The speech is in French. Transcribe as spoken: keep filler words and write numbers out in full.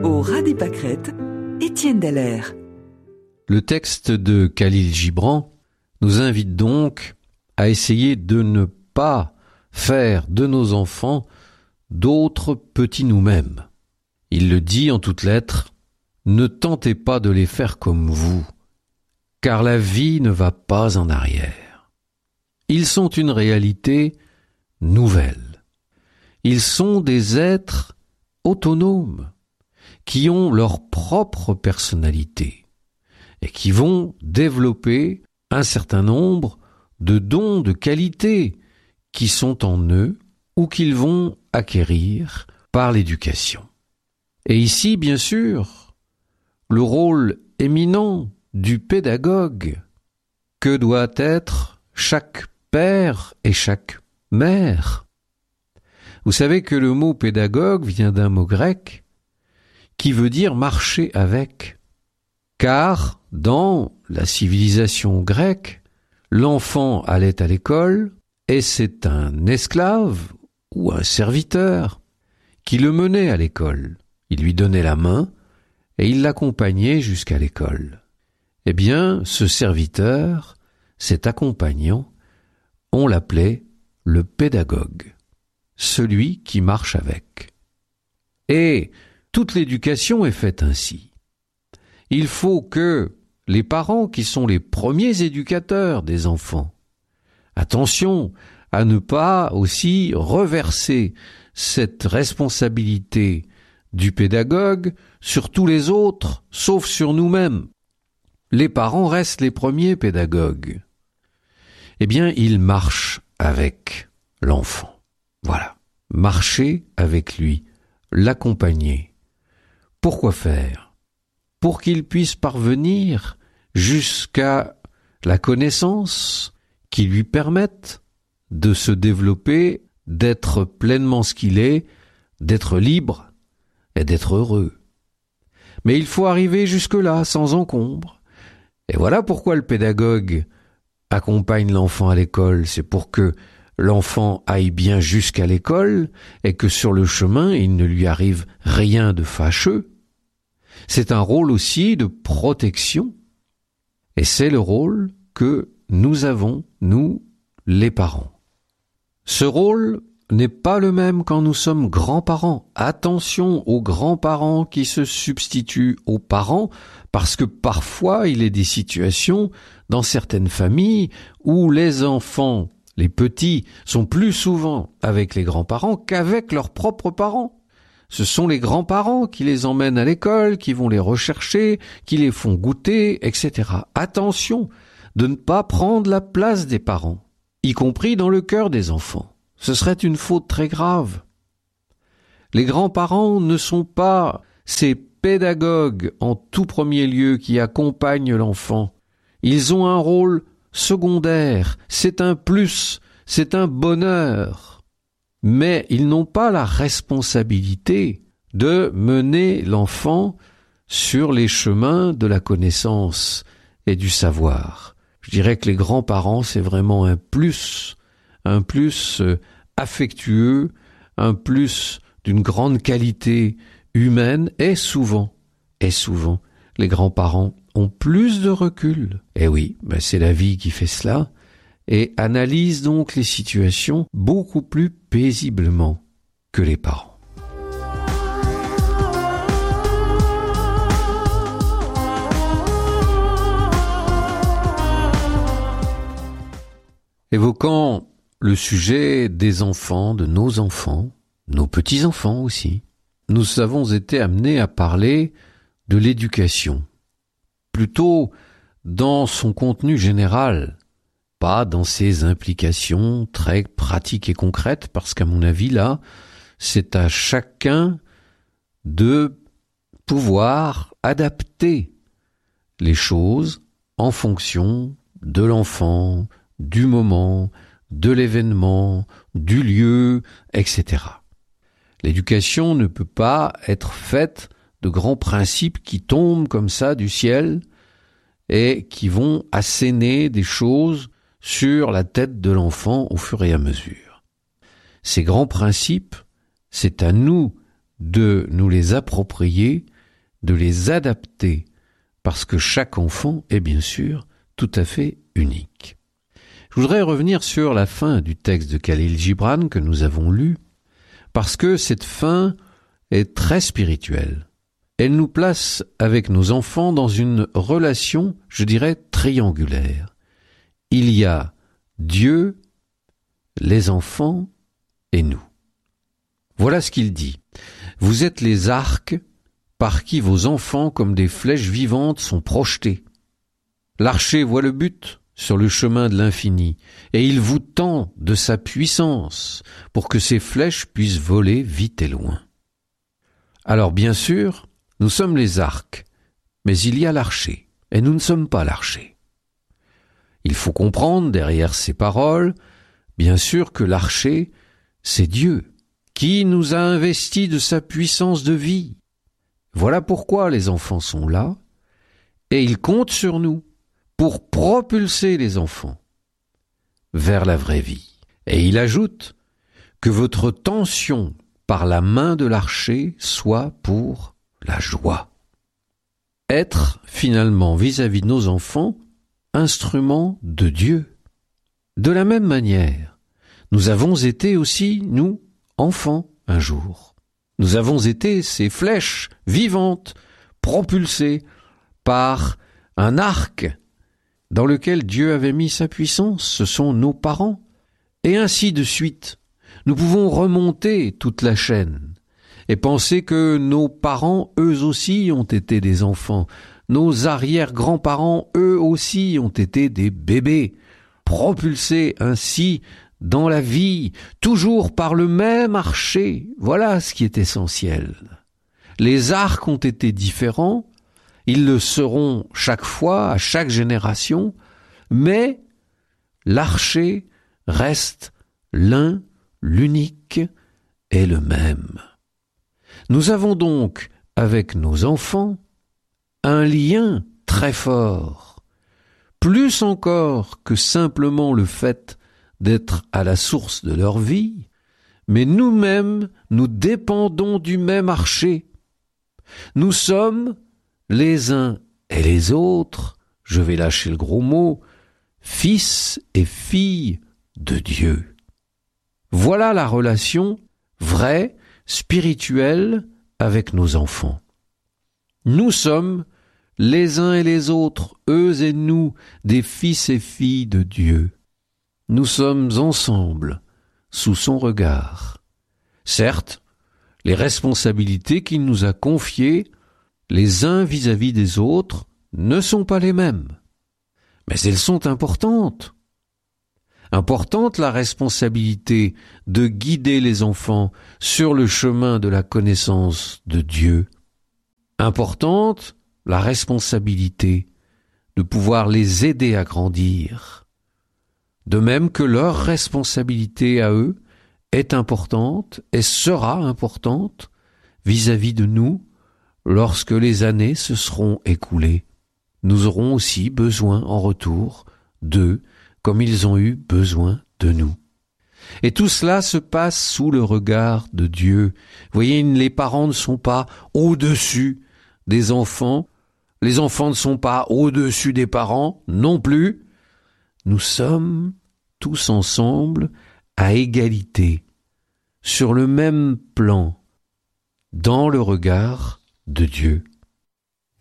Au ras des pâquerettes, Étienne Dallaire. Le texte de Khalil Gibran nous invite donc à essayer de ne pas faire de nos enfants d'autres petits nous-mêmes. Il le dit en toutes lettres, « Ne tentez pas de les faire comme vous, car la vie ne va pas en arrière. » Ils sont une réalité nouvelle. Ils sont des êtres autonomes qui ont leur propre personnalité et qui vont développer un certain nombre de dons, de qualités qui sont en eux ou qu'ils vont acquérir par l'éducation. Et ici, bien sûr, le rôle éminent du pédagogue que doit être chaque père et chaque mère. Vous savez que le mot pédagogue vient d'un mot grec qui veut dire marcher avec. Car dans la civilisation grecque, l'enfant allait à l'école et c'est un esclave ou un serviteur qui le menait à l'école. Il lui donnait la main et il l'accompagnait jusqu'à l'école. Eh bien, ce serviteur, cet accompagnant, on l'appelait le pédagogue, celui qui marche avec. Et toute l'éducation est faite ainsi. Il faut que les parents, qui sont les premiers éducateurs des enfants, attention à ne pas aussi reverser cette responsabilité du pédagogue sur tous les autres, sauf sur nous-mêmes. Les parents restent les premiers pédagogues. Eh bien, ils marchent avec l'enfant. Voilà. Marcher avec lui, l'accompagner. Pourquoi faire ? Pour qu'il puisse parvenir jusqu'à la connaissance qui lui permette de se développer, d'être pleinement ce qu'il est, d'être libre et d'être heureux. Mais il faut arriver jusque-là sans encombre. Et voilà pourquoi le pédagogue accompagne l'enfant à l'école. C'est pour que l'enfant aille bien jusqu'à l'école et que sur le chemin, il ne lui arrive rien de fâcheux. C'est un rôle aussi de protection. Et c'est le rôle que nous avons, nous, les parents. Ce rôle n'est pas le même quand nous sommes grands-parents. Attention aux grands-parents qui se substituent aux parents, parce que parfois il est des situations dans certaines familles où les enfants, les petits, sont plus souvent avec les grands-parents qu'avec leurs propres parents. Ce sont les grands-parents qui les emmènent à l'école, qui vont les rechercher, qui les font goûter, et cetera. Attention de ne pas prendre la place des parents, y compris dans le cœur des enfants. Ce serait une faute très grave. Les grands-parents ne sont pas ces pédagogues en tout premier lieu qui accompagnent l'enfant. Ils ont un rôle secondaire, c'est un plus, c'est un bonheur. Mais ils n'ont pas la responsabilité de mener l'enfant sur les chemins de la connaissance et du savoir. Je dirais que les grands-parents, c'est vraiment un plus, un plus affectueux, un plus d'une grande qualité humaine, et souvent, et souvent, les grands-parents ont plus de recul. Et oui, ben c'est la vie qui fait cela, et analyse donc les situations beaucoup plus paisiblement que les parents. Évoquant le sujet des enfants, de nos enfants, nos petits-enfants aussi, nous avons été amenés à parler de l'éducation, plutôt dans son contenu général, pas dans ses implications très pratiques et concrètes, parce qu'à mon avis, là, c'est à chacun de pouvoir adapter les choses en fonction de l'enfant, du moment, de l'événement, du lieu, et cetera. L'éducation ne peut pas être faite de grands principes qui tombent comme ça du ciel et qui vont asséner des choses sur la tête de l'enfant au fur et à mesure. Ces grands principes, c'est à nous de nous les approprier de les adapter, parce que chaque enfant est bien sûr tout à fait unique. Je voudrais revenir sur la fin du texte de Khalil Gibran que nous avons lu, parce que cette fin est très spirituelle. Elle nous place avec nos enfants dans une relation, je dirais, triangulaire. Il y a Dieu, les enfants et nous. Voilà ce qu'il dit. Vous êtes les arcs par qui vos enfants, comme des flèches vivantes, sont projetés. L'archer voit le but sur le chemin de l'infini, et il vous tend de sa puissance pour que ces flèches puissent voler vite et loin. Alors bien sûr, nous sommes les arcs, mais il y a l'archer, et nous ne sommes pas l'archer. Il faut comprendre derrière ces paroles, bien sûr que l'archer, c'est Dieu, qui nous a investis de sa puissance de vie. Voilà pourquoi les enfants sont là, et ils comptent sur nous pour propulser les enfants vers la vraie vie. Et il ajoute que votre tension par la main de l'archer soit pour la joie. Être finalement vis-à-vis de nos enfants instrument de Dieu. De la même manière, nous avons été aussi, nous, enfants, un jour. Nous avons été ces flèches vivantes, propulsées par un arc dans lequel Dieu avait mis sa puissance, ce sont nos parents. Et ainsi de suite, nous pouvons remonter toute la chaîne et penser que nos parents, eux aussi, ont été des enfants. Nos arrière-grands-parents, eux aussi, ont été des bébés, propulsés ainsi dans la vie, toujours par le même archer. Voilà ce qui est essentiel. Les arcs ont été différents, ils le seront chaque fois, à chaque génération, mais l'archer reste l'un, l'unique et le même. Nous avons donc, avec nos enfants, un lien très fort, plus encore que simplement le fait d'être à la source de leur vie, mais nous-mêmes, nous dépendons du même archer. Nous sommes les uns et les autres, je vais lâcher le gros mot, fils et filles de Dieu. Voilà la relation vraie, spirituelle avec nos enfants. Nous sommes les uns et les autres, eux et nous, des fils et filles de Dieu. Nous sommes ensemble, sous son regard. Certes, les responsabilités qu'il nous a confiées, les uns vis-à-vis des autres, ne sont pas les mêmes. Mais elles sont importantes. Importante la responsabilité de guider les enfants sur le chemin de la connaissance de Dieu. Importante la responsabilité de pouvoir les aider à grandir. De même que leur responsabilité à eux est importante et sera importante vis-à-vis de nous lorsque les années se seront écoulées. Nous aurons aussi besoin en retour d'eux comme ils ont eu besoin de nous. Et tout cela se passe sous le regard de Dieu. Vous voyez, les parents ne sont pas au-dessus des enfants, les enfants ne sont pas au-dessus des parents non plus. Nous sommes tous ensemble à égalité, sur le même plan, dans le regard de Dieu.